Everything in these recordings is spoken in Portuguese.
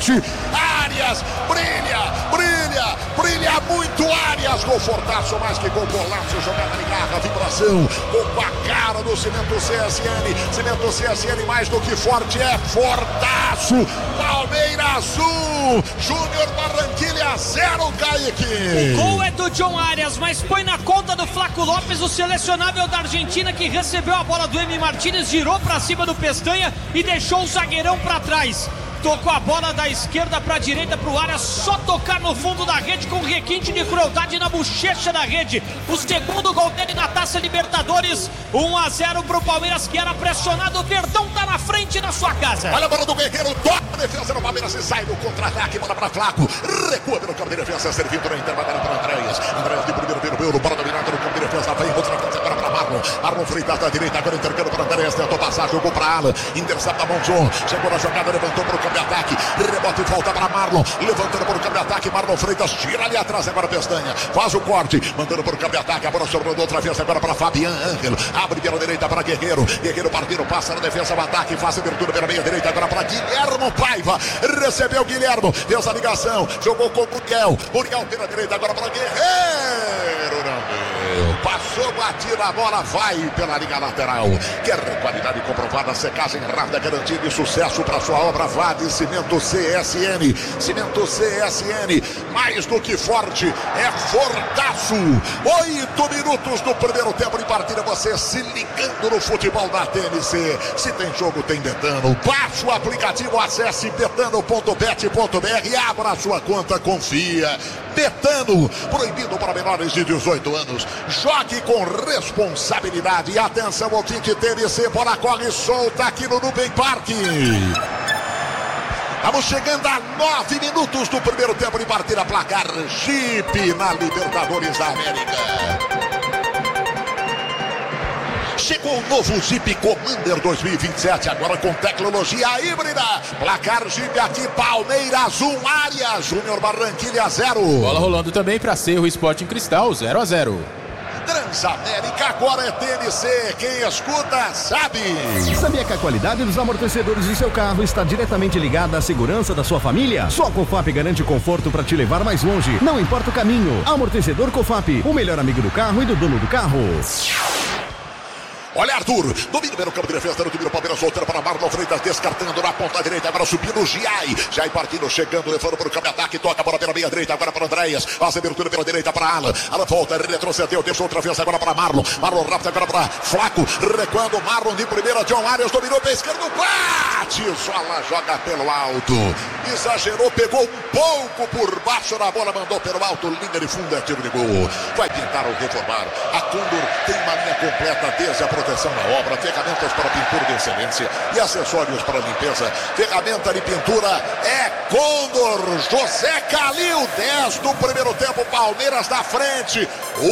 forte. Arias, brilha muito Arias. Gol fortaço, mais que gol, golaço, jogada de garra, vibração. Gol com a cara do Cimento CSN. Cimento CSN mais do que forte, é fortaço. Palmeiras 1, Júnior Barranquilla 0, Kaique. O gol é do John Arias, mas põe na conta do Flaco Lopes, o selecionável da Argentina, que recebeu a bola do M. Martínez, girou pra cima do Pestanha e deixou o zagueirão pra trás. Tocou a bola da esquerda para a direita pro Arias, só tocar no fundo da rede com requinte de crueldade na bochecha da rede. O segundo gol dele na Taça Libertadores. 1-0 pro Palmeiras, que era pressionado. O Verdão tá na frente na sua casa. Olha a bola do Guerreiro, toca a defesa do Palmeiras e sai no contra-ataque, bola para Flaco. Recua pelo campo de defesa, servindo na intermediária para Andréas. Andréas de primeiro pelo bola dominada no campo de defesa. Vem outra vez agora para Marlon. Marlon Freitas da direita, agora entregando para Andréas. Tentou passar, jogou para Alan. Intercepta Monzon. Chegou na jogada, levantou para o campo de ataque, rebote e volta para Marlon, levantando para o campo de ataque, Marlon Freitas tira ali atrás, agora Pestanha, faz o corte, mandando para o campo de ataque, a bola sobrando outra vez agora para Fabian Ângelo, abre pela direita para Guerreiro, partindo, passa na defesa, o ataque, faz a abertura pela meia direita, agora para Guilhermo Paiva, recebeu Guilhermo, fez a ligação, jogou com o Muriel pela direita, agora para Guerreiro, não deu, passou, batida, a bola vai pela linha lateral, quer qualidade comprovada, secagem rápida, garantida e sucesso para sua obra, vá de Cimento CSN. Cimento CSN, mais do que forte, é fortaço. 8 minutos do primeiro tempo de partida, você se ligando no futebol da TNC. Se tem jogo, tem Betano. Baixe o aplicativo, acesse betano.bet.br e abra a sua conta, confia. Betano, proibido para menores de 18 anos. Jogue com responsabilidade. E atenção, ouvinte TNC, bola corre solta aqui no Nubem Parque. Estamos chegando a 9 minutos do primeiro tempo de partida. Placar Jeep na Libertadores da América. Chegou o novo Jeep Commander 2027, agora com tecnologia híbrida. Placar Jeep aqui, Palmeiras 1, Arias, Júnior Barranquilla 0. Bola rolando também para Cerro Sporting Cristal, 0-0. Transamérica agora é TNC, quem escuta sabe. Sabia que a qualidade dos amortecedores do seu carro está diretamente ligada à segurança da sua família? Só a Cofap garante conforto para te levar mais longe, não importa o caminho. Amortecedor Cofap, o melhor amigo do carro e do dono do carro. Olha Arthur, domínio pelo campo de defesa do time do Palmeiras, voltando para Marlon Freitas, descartando na ponta direita, agora subindo o Jai partindo, chegando, levando para o campo de ataque, toca a bola pela meia direita, agora para Andréas, faz a abertura pela direita para Alan volta, retrocedeu, deixou outra vez agora para Marlon rápido agora para Flaco, recuando, Marlon de primeira, John Arias dominou pela esquerda, bate, Sola joga pelo alto, exagerou, pegou um pouco por baixo na bola, mandou pelo alto, linha de fundo, é tiro de gol, vai tentar o reformar, a Condor tem uma linha completa desde a proteção da obra, ferramentas para pintura de excelência e acessórios para limpeza. Ferramenta de pintura é Condor. José Calil, 10 do primeiro tempo, Palmeiras na frente,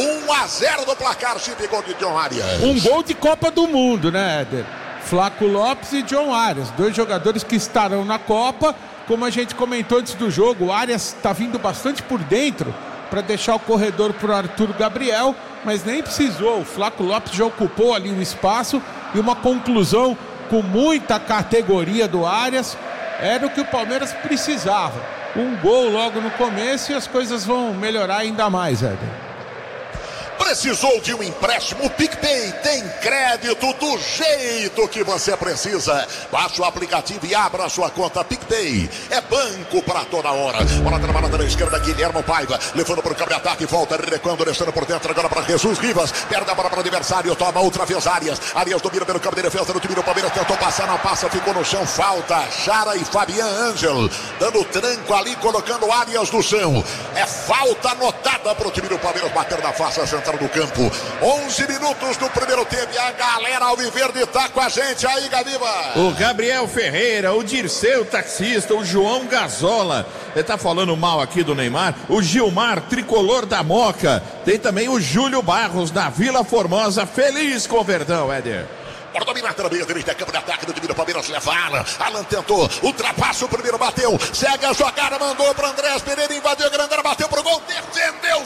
1-0 do placar, Chip, gol de John Arias. Um gol de Copa do Mundo, né, Éder? Flaco Lopes e John Arias, dois jogadores que estarão na Copa. Como a gente comentou antes do jogo, o Arias está vindo bastante por dentro para deixar o corredor para o Arthur Gabriel, mas nem precisou. O Flaco Lopes já ocupou ali um espaço e uma conclusão com muita categoria do Arias. Era o que o Palmeiras precisava. Um gol logo no começo e as coisas vão melhorar ainda mais, Éder. Precisou de um empréstimo? O PicPay tem crédito do jeito que você precisa. Baixe o aplicativo e abra a sua conta PicPay. É banco para toda hora. Bola trabalhada na esquerda, Guilhermo Paiva, levando para o campo de ataque, volta, recuando, deixando por dentro agora para Jesus Rivas. Perde a bola para o adversário, toma outra vez Arias. Arias domina pelo campo de defesa do time do Palmeiras, tentou passar, não passa, ficou no chão, falta. Chara e Fabian Ângelo, dando tranco ali, colocando Arias no chão. É falta anotada para o time do Palmeiras, bater na face central do campo. 11 minutos do primeiro tempo e a galera alviverde tá com a gente aí, Gabiba. O Gabriel Ferreira, o Dirceu taxista, o João Gazola, ele tá falando mal aqui do Neymar, o Gilmar, tricolor da Moca, tem também o Júlio Barros da Vila Formosa, feliz com o Verdão, Éder. Para dominar pela meia direita, campo de ataque do time do Palmeiras, leva Alan tentou, ultrapassa o primeiro, bateu, segue a jogada, mandou para Andrés Pereira, invadiu a grande área, bateu pro gol, defendeu,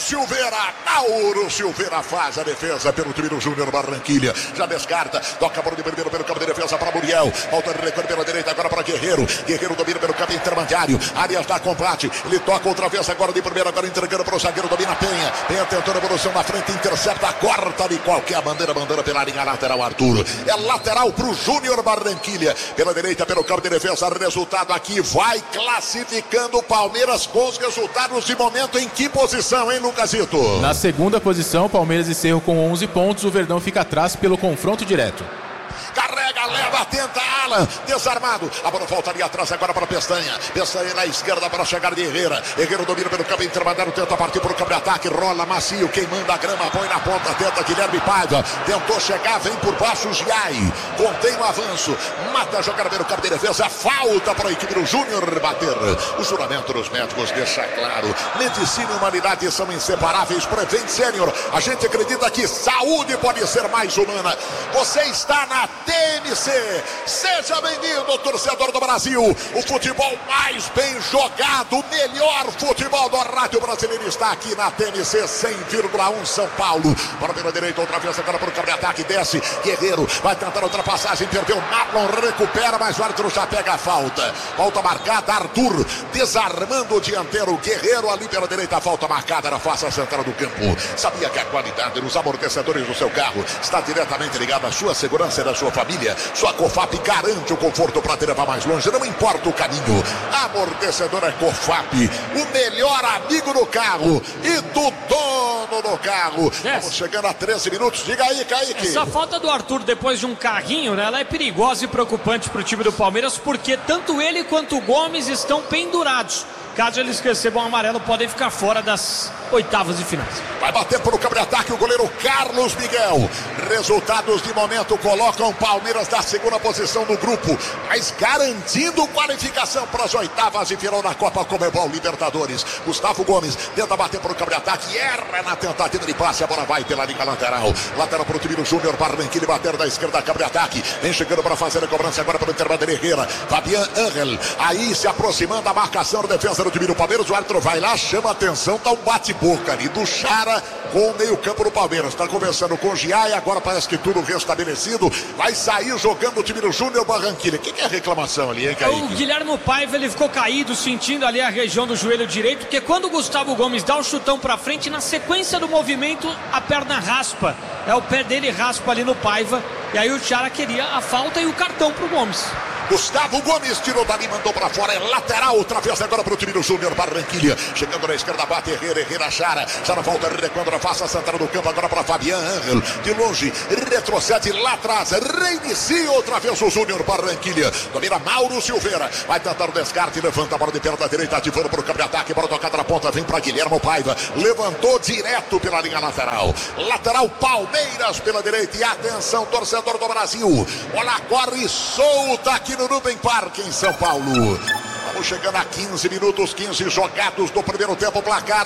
Mauro Silveira faz a defesa pelo time do Júnior Barranquilha. Já descarta, toca a bola de primeiro pelo campo de defesa para Muriel. Volta de recuo pela direita agora para Guerreiro. Guerreiro domina pelo campo intermediário. Arias dá combate. Ele toca outra vez agora de primeiro, agora entregando para o zagueiro, domina Penha. Penha tentando a evolução na frente, intercepta, corta de qualquer bandeira pela linha lateral, Arthur. É lateral para o Júnior Barranquilha. Pela direita, pelo campo de defesa, resultado aqui vai classificando o Palmeiras com os resultados de momento. Em que posição, hein, Lucasito? Na segunda posição, Palmeiras e Cerro com 11 pontos. O Verdão fica atrás pelo confronto direto. Carrega, leva, tenta Alan, desarmado. A bola volta ali atrás agora para Pestanha. Pestanha na esquerda para chegar de Herrera. Herrera domina pelo campo intermediário, tenta partir para o campo de ataque. Rola macio, quem manda a grama, põe na ponta, tenta Guilherme Paiva. Tentou chegar, vem por baixo o Giai. Contém o avanço, mata a jogada pelo campo de defesa. Falta para a equipe do Júnior bater. O juramento dos médicos deixa claro: medicina e humanidade são inseparáveis. Prevent Sênior, a gente acredita que saúde pode ser mais humana. Você está na TMC. Seja bem-vindo, torcedor do Brasil. O futebol mais bem jogado, o melhor futebol do rádio brasileiro está aqui na TMC 100,1 São Paulo. Para pela direita, outra vez agora para o campo de ataque, desce Guerreiro, vai tentar a ultrapassagem, perdeu Marlon, recupera, mas o árbitro já pega a falta. Falta marcada, Arthur desarmando o dianteiro Guerreiro ali pela direita, a falta marcada na face central do campo. Sabia que a qualidade dos amortecedores do seu carro está diretamente ligada à sua segurança e da sua família? Sua Cofap garante o conforto para te levar mais longe, não importa o caminho. Amortecedor é Cofap, o melhor amigo do carro e do dono do carro. Estamos chegando a 13 minutos, diga aí, Kaique. Essa falta do Arthur depois de um carrinho, né, ela é perigosa e preocupante para o time do Palmeiras, porque tanto ele quanto o Gomes estão pendurados. Caso eles recebam amarelo, podem ficar fora das oitavas de finais. Vai bater para o campo de ataque o goleiro Carlos Miguel. Resultados de momento colocam o Palmeiras na segunda posição do grupo, mas garantindo qualificação para as oitavas de final na Copa Conmebol Libertadores. Gustavo Gomes tenta bater para o campo de ataque, erra na tentativa de passe, a bola vai pela linha lateral. Lateral para o time do Júnior Barranquilla, bater da esquerda, campo de ataque. Vem chegando para fazer a cobrança agora para o intermediário Herrera. Fabian Angel, aí se aproximando da marcação, defesa do time do Palmeiras. O árbitro vai lá, chama a atenção, tá um bate-boca ali do Chara com o meio-campo do Palmeiras. Está conversando com o Giai, agora parece que tudo restabelecido. Vai sair jogando o time do Júnior Barranquilla. O que é a reclamação ali, hein, Kaique? O Guilherme Paiva, ele ficou caído, sentindo ali a região do joelho direito, porque quando o Gustavo Gomes dá o chutão pra frente, na sequência do movimento, a perna raspa. É o pé dele raspa ali no Paiva. E aí o Chara queria a falta e o cartão pro Gomes. Gustavo Gomes tirou dali, mandou pra fora, é lateral, outra vez agora pro time do Júnior Barranquilla. Chegando na esquerda, bate Herrera, Chara volta, recuando na face central do campo, agora pra Fabian Angel, de longe, retrocede lá atrás, reinicia outra vez o Júnior Barranquilla. Domina Mauro Silveira, vai tentar o descarte, levanta a bola de perna direita, ativando pro campo de ataque, bola tocada na ponta, vem pra Guilherme Paiva, levantou direto pela linha lateral. Lateral Palmeiras pela direita, e atenção, torcedor do Brasil, bola corre solta aqui no Nubem Parque em São Paulo. Vamos chegando a 15 minutos, 15 jogados do primeiro tempo, placar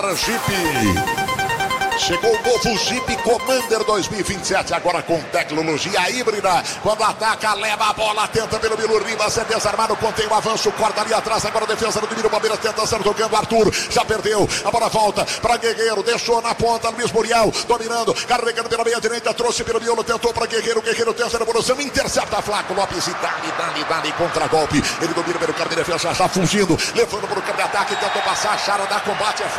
Jeep. Chegou o novo Jeep Commander 2027, agora com tecnologia híbrida. Quando ataca, leva a bola, tenta pelo Milo Rivas, é desarmado, contém o avanço, corta ali atrás, agora a defesa do time do Palmeiras, tenta ser tocando, Arthur, já perdeu, a bola volta para Guerreiro, deixou na ponta, Luiz Muriel, dominando, carregando pela meia direita, trouxe pelo miolo, tentou para Guerreiro, Guerreiro tenta a evolução, intercepta Flaco Lopes e dá-lhe contra-golpe, ele domina pelo campo de defesa, já fugindo, levando para o campo de ataque, tentou passar, Chara dá combate, é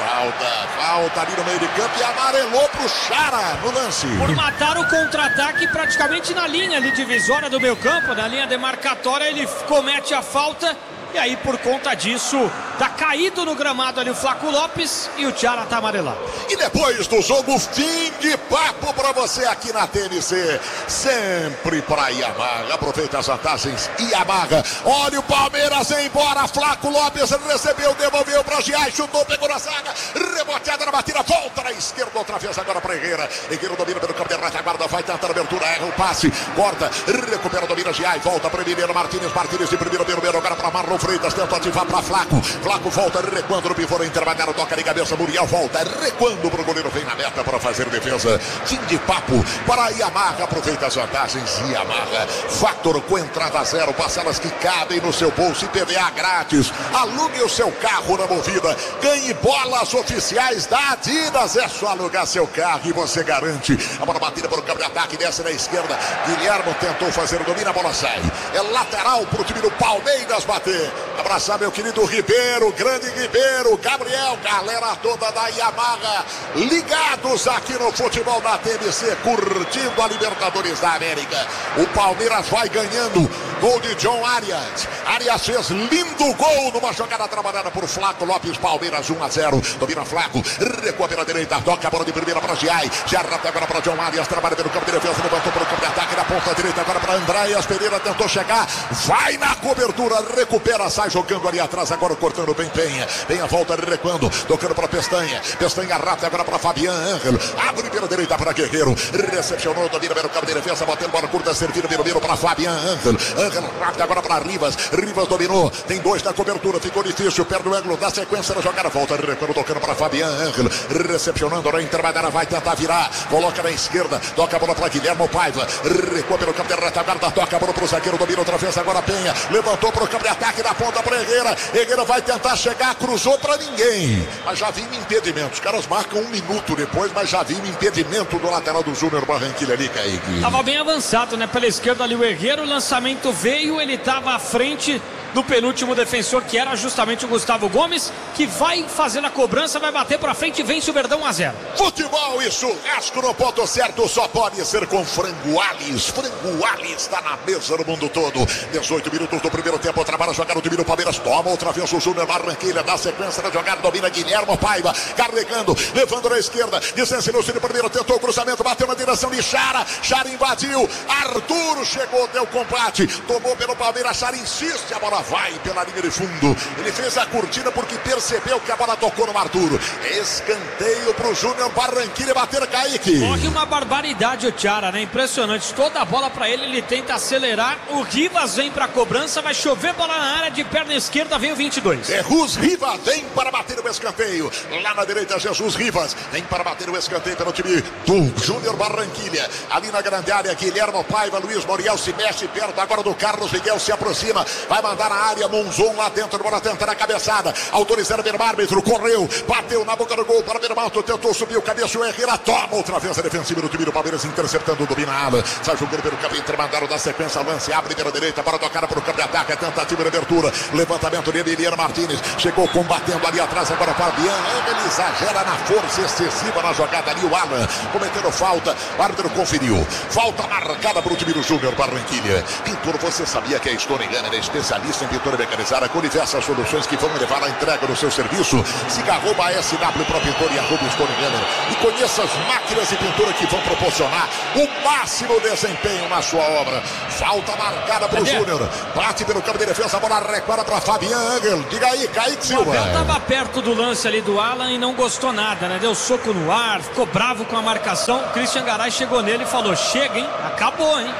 falta ali no meio de campo e amarelou pro Chara no lance. Por matar o contra-ataque praticamente na linha ali divisória do meio campo, na linha demarcatória, ele comete a falta. E aí, por conta disso, tá caído no gramado ali o Flaco Lopes e o Chara tá amarelado. E depois do jogo, fim de papo pra você aqui na TNC. Sempre pra Yamaha. Aproveita as vantagens Yamaha. Olha o Palmeiras embora. Flaco Lopes recebeu, devolveu pra Giai, chutou, pegou na zaga. Reboteada na batida, volta na esquerda outra vez agora pra Herrera. Herrera domina pelo campo de retaguarda, vai tentar a abertura, erra o passe, corta, recupera, domina Giai, volta pra Emiliano Martínez de primeiro, agora pra Marlon. Arno Freitas tenta ativar para Flaco. Flaco volta recuando no pivô intermediário, toca de cabeça, Muriel volta recuando pro goleiro, vem na meta para fazer defesa. Fim de papo para a Yamaha, aproveita as vantagens. Yamaha, Factor com entrada zero, parcelas que cabem no seu bolso e PVA grátis. Alugue o seu carro na Movida, ganhe bolas oficiais da Adidas. É só alugar seu carro e você garante. A bola batida para o campo de ataque, desce na esquerda. Guilherme tentou fazer o domínio, a bola sai. É lateral para o time do Palmeiras bater. Abraçar meu querido Ribeiro, grande Ribeiro, Gabriel, galera toda da Yamaha, ligados aqui no futebol da TMC, curtindo a Libertadores da América. O Palmeiras vai ganhando. Gol de John Arias. Arias fez lindo gol numa jogada trabalhada por Flaco Lopes. Palmeiras 1-0. Domina Flaco. Recua pela direita. Toca a bola de primeira para Giai. Já rata agora para John Arias. Trabalha pelo campo de defesa. Levantou para o campo de ataque. Na ponta direita agora para Andréas Pereira. Tentou chegar. Vai na cobertura. Recupera. Sai jogando ali atrás. Agora cortando bem Penha. Penha volta recuando. Tocando para Pestanha. Pestanha rata agora para Fabian Ângelo. Abre pela direita para Guerreiro. Recepcionou. Domina pelo campo de defesa. Batendo bola curta. Servindo pelo para Fabian Ângelo. Ângelo rata agora para Rivas. Rivas dominou. Tem dois na cobertura. Ficou difícil. Perde o ângulo da sequência da jogada. Volta recuando. Tocando para Fabian Ângelo. Recepcionando na intermediária. Vai tentar virar. Coloca na esquerda. Toca a bola para Guilherme Paiva. Recua pelo campo de retaguarda. Toca a bola para o zagueiro. Domina outra vez agora Penha. Levantou para o campo de ataque da ponta para Herrera. Herrera vai tentar chegar. Cruzou para ninguém. Mas já vinha impedimento. Os caras marcam 1 minuto depois, mas já vinha impedimento do lateral do Júnior Barranquilla ali, Kaique. Tava bem avançado, né? Pela esquerda ali o Herrera. O lançamento veio. Ele estava à frente do penúltimo defensor, que era justamente o Gustavo Gomes, que vai fazer a cobrança, vai bater pra frente e vence o Verdão 1-0. Futebol e churrasco no ponto certo só pode ser com Frango Alis. Frango Alis está na mesa no mundo todo. 18 minutos do primeiro tempo, trabalha a jogada, o time do Palmeiras toma outra vez o Júnior Barranquilla, dá sequência da jogada, domina Guilherme Paiva, carregando, levando na esquerda, distância no primeiro, tentou o cruzamento, bateu na direção de Chara, Chara invadiu, Arthur chegou, deu combate, tomou pelo Palmeiras, Chara insiste, a bola vai pela linha de fundo. Ele fez a curtida porque percebeu que a bola tocou no Arthur. Escanteio pro Júnior Barranquilla bater, Kaique. Corre uma barbaridade o Chara, né? Impressionante. Toda a bola pra ele, ele tenta acelerar. O Rivas vem pra cobrança, vai chover bola na área de perna esquerda, vem o 22. Jesus Rivas vem para bater o escanteio. Lá na direita, Jesus Rivas vem para bater o escanteio pelo time do Júnior Barranquilla. Ali na grande área, Guilherme Paiva, Luiz Moriel se mexe perto agora do Carlos Miguel, se aproxima, vai mandar na área, Monzon lá dentro, bora tentar a cabeçada, autorizando o árbitro, correu, bateu na boca do gol para Bermalto, tentou subir o cabeça, o Herrera toma outra vez a defensiva do time do Palmeiras, interceptando, domina a ala, sai jogando pelo campo intermediário da sequência, lance, abre pela direita, para tocar para o campo de ataque, tentativa de abertura, levantamento de Emiliano Martínez, chegou combatendo ali atrás, agora Fabian, ele exagera na força excessiva na jogada ali, o Alan, cometendo falta, o árbitro conferiu, falta marcada para o time do Júnior Barranquilla. Pintor, você sabia que a Stone Gunner é especialista em pintura mecanizada com diversas soluções que vão levar à entrega do seu serviço? Siga arroba SW Pro Pintor e arroba Stone Gunner e conheça as máquinas de pintura que vão proporcionar o máximo desempenho na sua obra. Falta marcada para o Júnior, bate pelo campo de defesa, a bola recuada para Fabian Angel. Diga aí, Kaique Silva. O Abel estava perto do lance ali do Alan e não gostou nada, né? Deu soco no ar, ficou bravo com a marcação. O Christian Garay chegou nele e falou: chega, hein? Acabou, hein?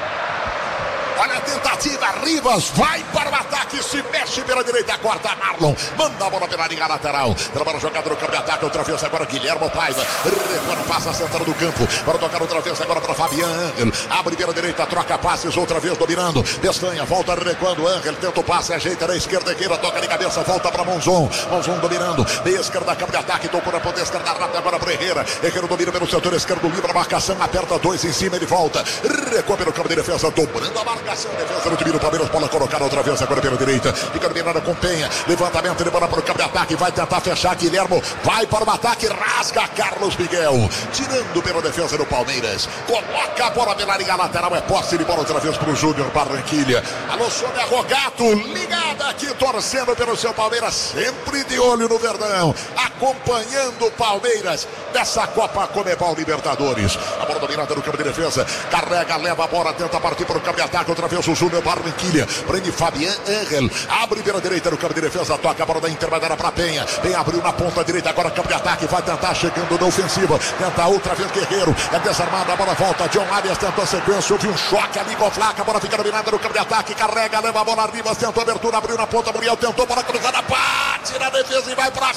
Olha a tentativa, Rivas vai para o ataque, se mexe pela direita, corta Marlon, manda a bola pela linha lateral, trabalha o jogador no campo de ataque, outra vez agora Guilherme Paiva, recuando, passa a central do campo, para tocar outra vez agora para Fabian Angel, abre pela direita, troca passes, outra vez dominando, Pestanha, volta recuando, Angel, tenta o passe, ajeita na esquerda, toca de cabeça, volta para Monzon, Monzon dominando, meia esquerda, campo de ataque, tocou na ponta esquerda, rápida agora para Herrera, Herrera domina pelo setor esquerdo, livre a marcação, aperta 2 em cima, ele volta, recua pelo campo de defesa, dobrando a marcação, defesa do time do Palmeiras, bola colocada outra vez agora pela direita, fica dominada com Penha, levantamento de bola para o campo de ataque, vai tentar fechar Guilherme, vai para o ataque, rasga Carlos Miguel, tirando pela defesa do Palmeiras, coloca a bola pela linha lateral, é posse de bola outra vez para o Júnior Barranquilla. Alô, Sônia Rogato, ligada aqui, torcendo pelo seu Palmeiras, sempre de olho no Verdão, acompanhando o Palmeiras dessa Copa Conmebol Libertadores. A bola dominada no campo de defesa, carrega, leva a bola, tenta partir para o campo de ataque, outra vez o Júnior Barranquilla, prende Fabian Angel, abre pela direita no campo de defesa, toca a bola da intermediária para Penha, Penha abriu na ponta direita, agora campo de ataque, vai tentar chegando na ofensiva, tenta outra vez Guerreiro, é desarmada, a bola volta, John Arias tentou a sequência, houve um choque ali com o Flaco, a bola fica dominada no campo de ataque, carrega, leva a bola, Rivas tentou a abertura, abriu na ponta, Muriel tentou para cruzada, bate na defesa e vai para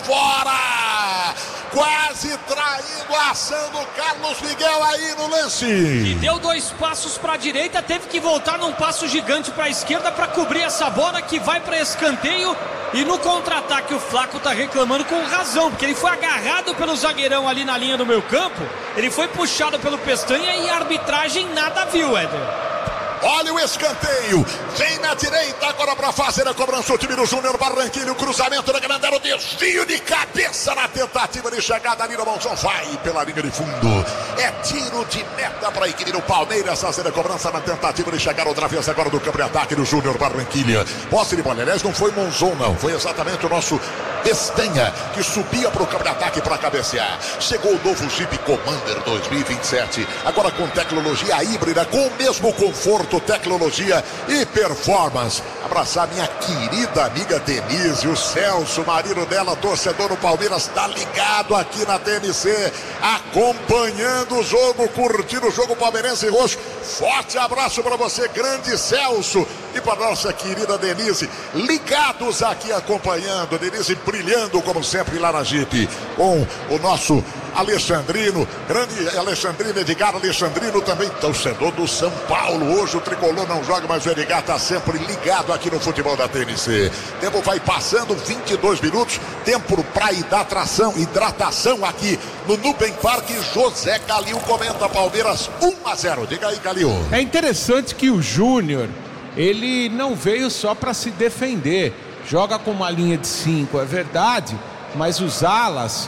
fora. Quase traindo a ação do Carlos Miguel aí no lance. E deu 2 passos para a direita, teve que voltar num passo gigante para a esquerda para cobrir essa bola que vai para escanteio. E no contra-ataque o Flaco tá reclamando com razão, porque ele foi agarrado pelo zagueirão ali na linha do meio campo. Ele foi puxado pelo Pestanha e a arbitragem nada viu, Éder. Olha o escanteio, vem na direita agora para fazer a cobrança o time do Júnior Barranquilla, o cruzamento da Grandera, o desvio de cabeça na tentativa de chegada ali no Monzão, vai pela linha de fundo, é tiro de meta para a equipe do Palmeiras fazer a cobrança na tentativa de chegar outra vez agora do campo de ataque do Júnior Barranquilla. Posse de bola, aliás, não foi Monzão não, foi exatamente o nosso Pestanha que subia para o campo de ataque para cabecear. Chegou o novo Jeep Commander 2027, agora com tecnologia híbrida, com o mesmo conforto, tecnologia e performance. Abraçar minha querida amiga Denise, o Celso, marido dela, torcedor do Palmeiras, tá ligado aqui na TMC, acompanhando o jogo, curtindo o jogo palmeirense e roxo. Forte abraço para você, grande Celso, e para nossa querida Denise, ligados aqui acompanhando, Denise brilhando como sempre lá na Jeep, com o nosso Alexandrino, grande Alexandrino, Edgar Alexandrino, também torcedor do São Paulo. Hoje o tricolor não joga, mas o Edgar está sempre ligado aqui no futebol da TNC. Tempo vai passando, 22 minutos, tempo para hidratação aqui no Nubank Park. José Calil comenta: Palmeiras 1-0. Diga aí, Calil. É interessante que o Júnior, ele não veio só para se defender, joga com uma linha de 5, é verdade, mas os alas,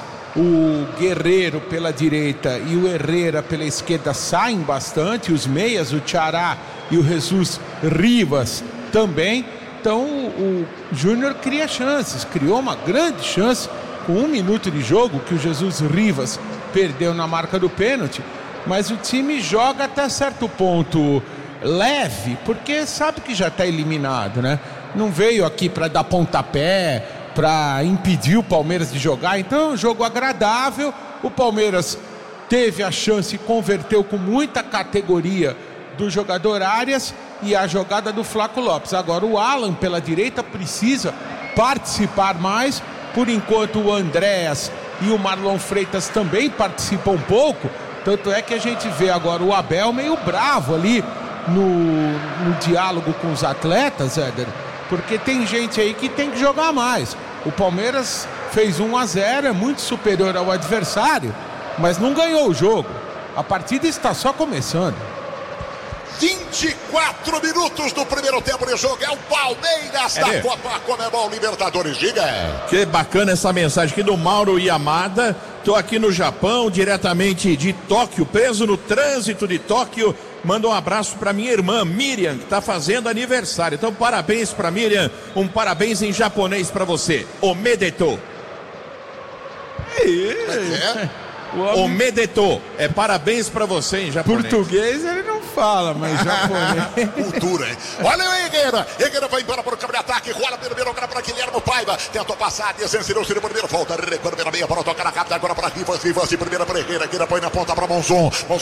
o Guerreiro pela direita e o Herrera pela esquerda saem bastante, os meias, o Tchará e o Jesus Rivas também. Então o Júnior cria chances, criou uma grande chance com 1 minuto de jogo que o Jesus Rivas perdeu na marca do pênalti, mas o time joga até certo ponto leve, porque sabe que já está eliminado, né? Não veio aqui para dar pontapé, para impedir o Palmeiras de jogar. Então é um jogo agradável. O Palmeiras teve a chance e converteu com muita categoria do jogador Arias e a jogada do Flaco Lopes. Agora o Alan pela direita precisa participar mais. Por enquanto o Andréas e o Marlon Freitas também participam um pouco. Tanto é que a gente vê agora o Abel meio bravo ali no diálogo com os atletas, Éder, porque tem gente aí que tem que jogar mais. O Palmeiras fez 1-0, é muito superior ao adversário, mas não ganhou o jogo. A partida está só começando. 24 minutos do primeiro tempo de jogo, é o Palmeiras da Copa Conmebol Libertadores. Diga. Que bacana essa mensagem aqui do Mauro Yamada. Tô aqui no Japão, diretamente de Tóquio, preso no trânsito de Tóquio. Manda um abraço para minha irmã Miriam, que está fazendo aniversário. Então, parabéns para Miriam. Um parabéns em japonês para você. Omedetou. Omedetou. É parabéns para você em japonês. Português ele não fala, mas japonês. Cultura, hein? Olha o Higuera. Higuera vai embora para o campo de ataque. Rola primeiro agora para Guilherme Paiva. Tentou passar, desensinou-se no primeiro. Volta, recuando pela meia para tocar na cápsula agora para Rivas. Rivas de primeira para Higuera. Higuera põe na ponta para Monzon.